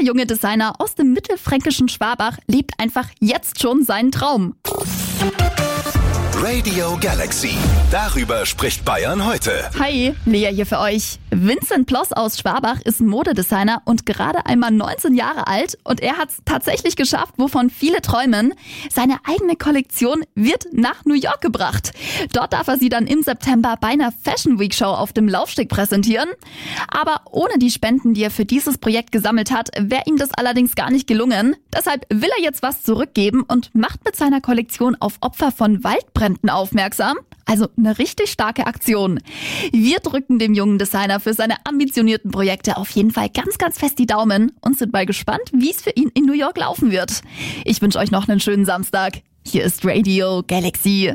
junge Designer aus dem mittelfränkischen Schwabach lebt einfach jetzt schon seinen Traum. Radio Galaxy. Darüber spricht Bayern heute. Hi, Lea hier für euch. Vincent Ploss aus Schwabach ist Modedesigner und gerade einmal 19 Jahre alt. Und er hat es tatsächlich geschafft, wovon viele träumen. Seine eigene Kollektion wird nach New York gebracht. Dort darf er sie dann im September bei einer Fashion Week Show auf dem Laufsteg präsentieren. Aber ohne die Spenden, die er für dieses Projekt gesammelt hat, wäre ihm das allerdings gar nicht gelungen. Deshalb will er jetzt was zurückgeben und macht mit seiner Kollektion auf Opfer von Waldbränden aufmerksam. Also eine richtig starke Aktion. Wir drücken dem jungen Designer für seine ambitionierten Projekte auf jeden Fall ganz, ganz fest die Daumen und sind mal gespannt, wie es für ihn in New York laufen wird. Ich wünsche euch noch einen schönen Samstag. Hier ist Radio Galaxy.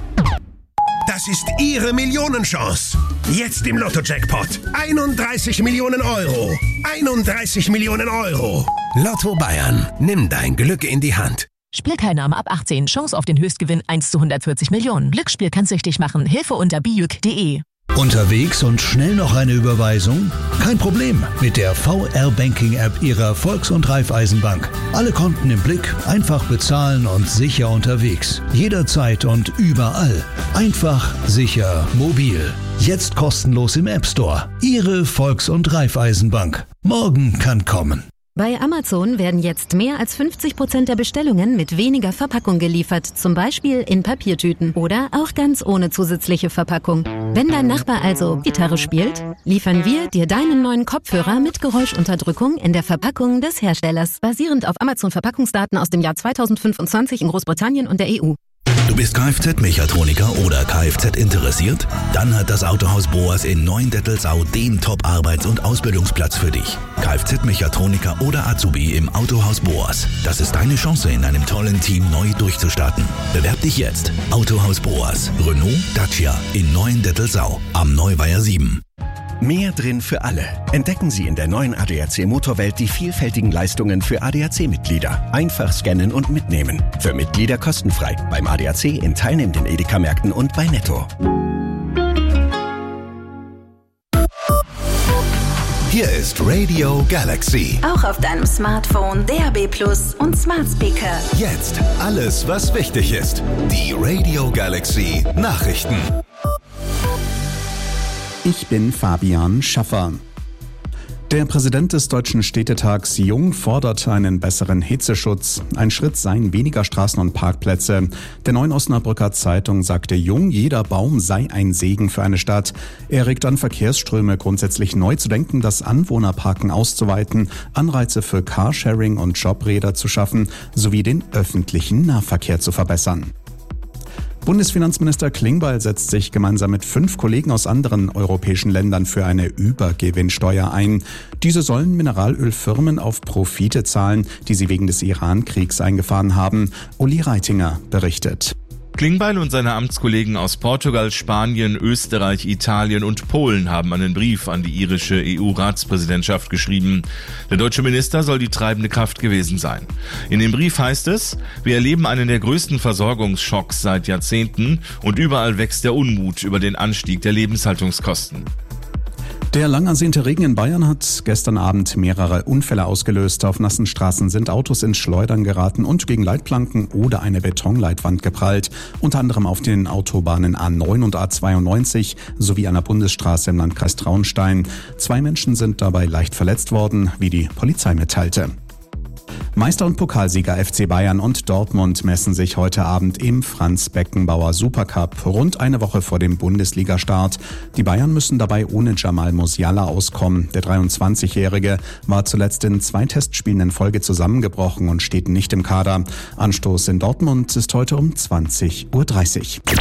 Das ist Ihre Millionenchance. Jetzt im Lotto-Jackpot. 31 Millionen Euro. 31 Millionen Euro. Lotto Bayern. Nimm dein Glück in die Hand. Spielteilnahme ab 18. Chance auf den Höchstgewinn 1 zu 140 Millionen. Glücksspiel kann süchtig machen. Hilfe unter biüc.de. Unterwegs und schnell noch eine Überweisung? Kein Problem mit der VR-Banking-App Ihrer Volks- und Raiffeisenbank. Alle Konten im Blick, einfach bezahlen und sicher unterwegs. Jederzeit und überall. Einfach, sicher, mobil. Jetzt kostenlos im App Store. Ihre Volks- und Raiffeisenbank. Morgen kann kommen. Bei Amazon werden jetzt mehr als 50% der Bestellungen mit weniger Verpackung geliefert, zum Beispiel in Papiertüten oder auch ganz ohne zusätzliche Verpackung. Wenn dein Nachbar also Gitarre spielt, liefern wir dir deinen neuen Kopfhörer mit Geräuschunterdrückung in der Verpackung des Herstellers, basierend auf Amazon-Verpackungsdaten aus dem Jahr 2025 in Großbritannien und der EU. Du bist Kfz-Mechatroniker oder Kfz interessiert? Dann hat das Autohaus Boas in Neuendettelsau den Top-Arbeits- und Ausbildungsplatz für dich. Kfz-Mechatroniker oder Azubi im Autohaus Boas. Das ist deine Chance, in einem tollen Team neu durchzustarten. Bewerb dich jetzt. Autohaus Boas. Renault, Dacia in Neuendettelsau am Neuweiher 7. Mehr drin für alle. Entdecken Sie in der neuen ADAC Motorwelt die vielfältigen Leistungen für ADAC-Mitglieder. Einfach scannen und mitnehmen. Für Mitglieder kostenfrei. Beim ADAC in teilnehmenden Edeka-Märkten und bei Netto. Hier ist Radio Galaxy. Auch auf deinem Smartphone, DAB+ und Smart Speaker. Jetzt alles, was wichtig ist. Die Radio Galaxy Nachrichten. Ich bin Fabian Schaffer. Der Präsident des Deutschen Städtetags Jung fordert einen besseren Hitzeschutz. Ein Schritt seien weniger Straßen und Parkplätze. Der Neuen Osnabrücker Zeitung sagte Jung, jeder Baum sei ein Segen für eine Stadt. Er regt an, Verkehrsströme grundsätzlich neu zu denken, das Anwohnerparken auszuweiten, Anreize für Carsharing und Jobräder zu schaffen, sowie den öffentlichen Nahverkehr zu verbessern. Bundesfinanzminister Klingbeil setzt sich gemeinsam mit 5 Kollegen aus anderen europäischen Ländern für eine Übergewinnsteuer ein. Diese sollen Mineralölfirmen auf Profite zahlen, die sie wegen des Iran-Kriegs eingefahren haben. Uli Reitinger berichtet. Klingbeil und seine Amtskollegen aus Portugal, Spanien, Österreich, Italien und Polen haben einen Brief an die irische EU-Ratspräsidentschaft geschrieben. Der deutsche Minister soll die treibende Kraft gewesen sein. In dem Brief heißt es, wir erleben einen der größten Versorgungsschocks seit Jahrzehnten und überall wächst der Unmut über den Anstieg der Lebenshaltungskosten. Der lang ersehnte Regen in Bayern hat gestern Abend mehrere Unfälle ausgelöst. Auf nassen Straßen sind Autos ins Schleudern geraten und gegen Leitplanken oder eine Betonleitwand geprallt. Unter anderem auf den Autobahnen A9 und A92 sowie an der Bundesstraße im Landkreis Traunstein. 2 Menschen sind dabei leicht verletzt worden, wie die Polizei mitteilte. Meister und Pokalsieger FC Bayern und Dortmund messen sich heute Abend im Franz-Beckenbauer Supercup, rund eine Woche vor dem Bundesliga-Start. Die Bayern müssen dabei ohne Jamal Musiala auskommen. Der 23-Jährige war zuletzt in 2 Testspielen in Folge zusammengebrochen und steht nicht im Kader. Anstoß in Dortmund ist heute um 20:30 Uhr.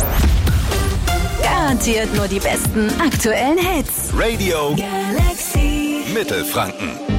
Garantiert nur die besten aktuellen Hits. Radio Galaxy. Mittelfranken.